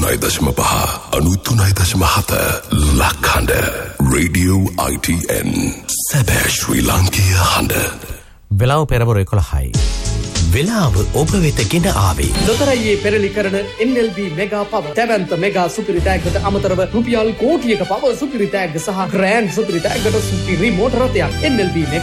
89.5 93.7 ලක්හඬ Radio ITN සැබෑ ශ්‍රී ලාංකීය හඬ. වෙලාව පෙරවරු 11යි. වෙලාව ඔබ වෙත ගෙන ආවේ ලොතරැයියේ පෙරලි කරන NLB මෙගා පව දැවැන්ත මෙගා සුපිරි තෑග්ගට අමතරව රුපියල් කෝටියක පව සුපිරි තෑග්ග සහ ග්‍රෑන්ඩ් සුපිරි තෑග්ගට සුපිරි මෝටර රථයක් NLB